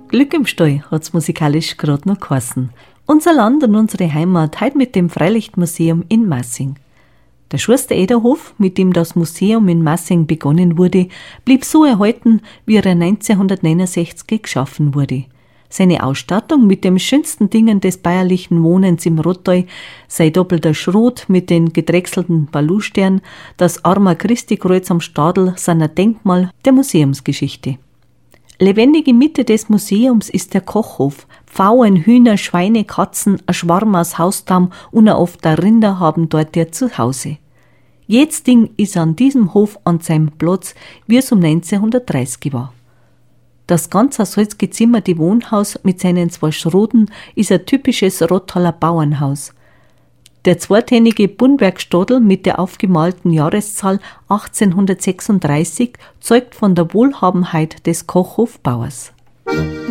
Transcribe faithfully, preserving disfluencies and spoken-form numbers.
Glück im Stall hat's musikalisch gerade noch geheißen. Unser Land und unsere Heimat heute mit dem Freilichtmuseum in Massing. Der Schuster Ederhof, mit dem das Museum in Massing begonnen wurde, blieb so erhalten, wie er neunzehnhundertneunundsechzig geschaffen wurde. Seine Ausstattung mit den schönsten Dingen des bäuerlichen Wohnens im Rottal, sein doppelter Schrot mit den gedrechselten Balustern, das Arma Christi-Kreuz am Stadel sind ein Denkmal der Museumsgeschichte. Lebendige Mitte des Museums ist der Kochhof. Pfauen, Hühner, Schweine, Katzen, ein Schwarm aus Hausdamm und auch oft der Rinder haben dort ihr Zuhause. Jedes Ding ist an diesem Hof an seinem Platz, wie es um neunzehnhundertdreißig war. Das ganz aus Holz gezimmerte Wohnhaus mit seinen zwei Schroten ist ein typisches Rottaler Bauernhaus. Der zweitänige Buntwerkstadel mit der aufgemalten Jahreszahl achtzehnhundertsechsunddreißig zeugt von der Wohlhabenheit des Kochhofbauers.